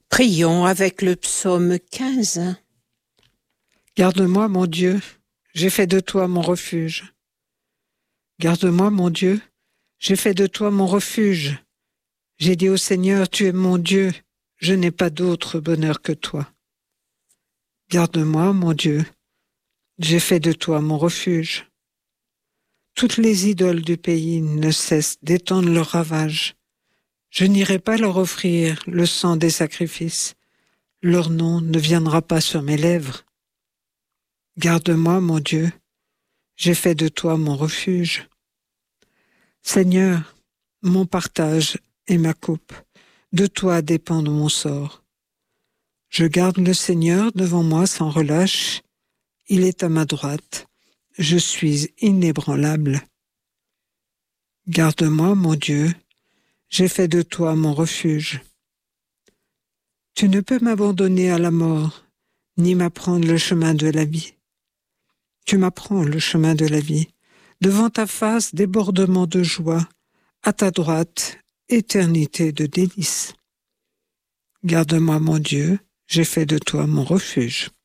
Prions avec le psaume 15. Garde-moi, mon Dieu, j'ai fait de toi mon refuge. Garde-moi, mon Dieu, j'ai fait de toi mon refuge. J'ai dit au Seigneur, tu es mon Dieu, je n'ai pas d'autre bonheur que toi. Garde-moi, mon Dieu, j'ai fait de toi mon refuge. Toutes les idoles du pays ne cessent d'étendre leurs ravages. Je n'irai pas leur offrir le sang des sacrifices. Leur nom ne viendra pas sur mes lèvres. Garde-moi, mon Dieu, j'ai fait de toi mon refuge. Seigneur, mon partage et ma coupe, de toi dépend mon sort. Je garde le Seigneur devant moi sans relâche. Il est à ma droite. Je suis inébranlable. Garde-moi, mon Dieu, j'ai fait de toi mon refuge. Tu ne peux m'abandonner à la mort, ni m'apprendre le chemin de la vie. Tu m'apprends le chemin de la vie. Devant ta face, débordement de joie. À ta droite, éternité de délices. Garde-moi, mon Dieu, j'ai fait de toi mon refuge.